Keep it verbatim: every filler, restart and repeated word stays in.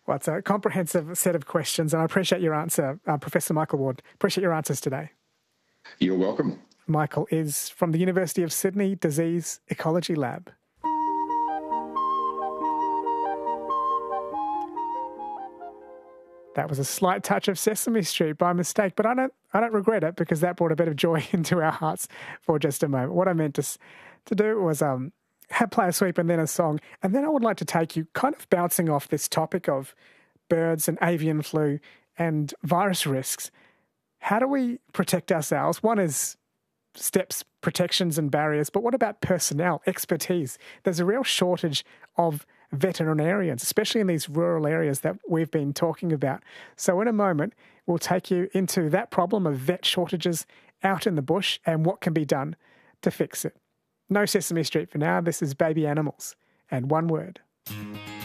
Well, it's a comprehensive set of questions, and I appreciate your answer, uh, Professor Michael Ward. Appreciate your answers today. You're welcome. Michael is from the University of Sydney Disease Ecology Lab. That was a slight touch of Sesame Street by mistake, but I don't I don't regret it because that brought a bit of joy into our hearts for just a moment. What I meant to, to do was um, have play a sweep and then a song, and then I would like to take you kind of bouncing off this topic of birds and avian flu and virus risks. How do we protect ourselves? One is steps, protections and barriers, but what about personnel, expertise? There's a real shortage of veterinarians, especially in these rural areas that we've been talking about. So in a moment, we'll take you into that problem of vet shortages out in the bush and what can be done to fix it. No Sesame Street for now. This is Baby Animals and One Word.